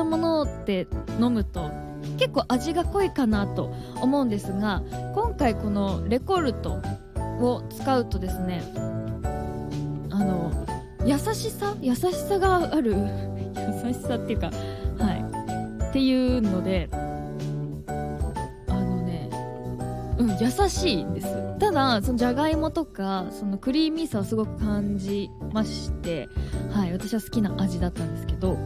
ったものって飲むと結構味が濃いかなと思うんですが、今回このレコルトを使うとですね、優しさがある優しさっていうか、はいっていうので優しいんです。ただそのじゃがいもとかそのクリーミーさをすごく感じまして、はい、私は好きな味だったんですけど、はい、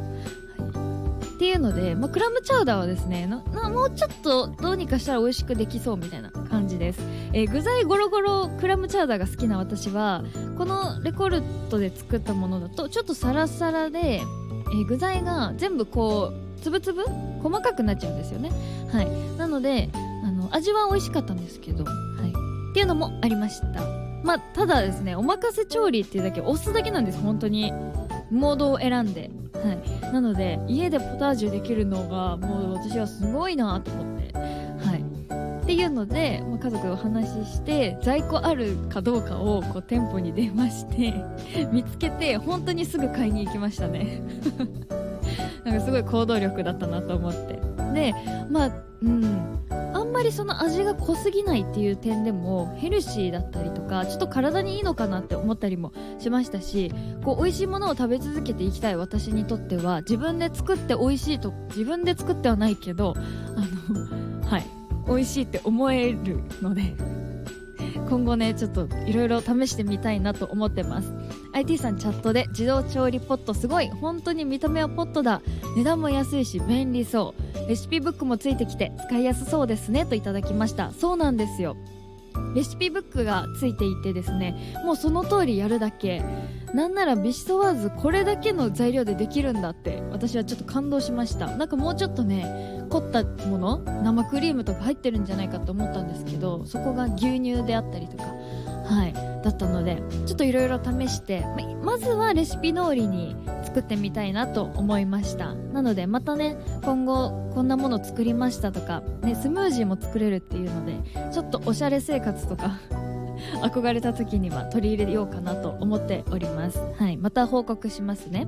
っていうので、クラムチャウダーはですねもうちょっとどうにかしたら美味しくできそうみたいな感じです。具材ゴロゴロクラムチャウダーが好きな私はこのレコルトで作ったものだとちょっとサラサラで、具材が全部こうつぶつぶ細かくなっちゃうんですよね。はい、なので味は美味しかったんですけど、はい、っていうのもありました。ただですね、お任せ調理っていうだけ押すだけなんです。本当にモードを選んで、はい、なので家でポタージュできるのがもう私はすごいなと思って、はい、っていうので、家族でお話しして在庫あるかどうかをこう店舗に電話して見つけて本当にすぐ買いに行きましたねなんかすごい行動力だったなと思って、であんまりその味が濃すぎないっていう点でもヘルシーだったりとかちょっと体にいいのかなって思ったりもしましたし、こう美味しいものを食べ続けていきたい私にとっては自分で作って美味しいと、自分で作ってはないけどはい美味しいって思えるので今後ねちょっといろいろ試してみたいなと思ってます。 IT さんチャットで自動調理ポットすごい、本当に見た目はポットだ、値段も安いし便利そう、レシピブックもついてきて使いやすそうですねといただきました。そうなんですよ、レシピブックがついていてですね、もうその通りやるだけ、なんならビシソワーズこれだけの材料でできるんだって私はちょっと感動しました。なんかもうちょっとね凝ったもの、生クリームとか入ってるんじゃないかと思ったんですけど、そこが牛乳であったりとか、はいだったのでちょっといろいろ試して、まずはレシピ通りに作ってみたいなと思いました。なのでまたね今後こんなもの作りましたとか、ね、スムージーも作れるっていうのでちょっとおしゃれ生活とか憧れた時には取り入れようかなと思っております。はい、また報告しますね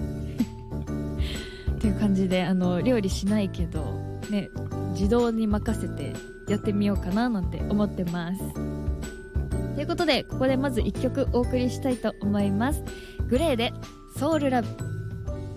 っていう感じで料理しないけどね自動に任せてやってみようかななんて思ってます。ということでここでまず1曲お送りしたいと思います。グレーでソウルラブ。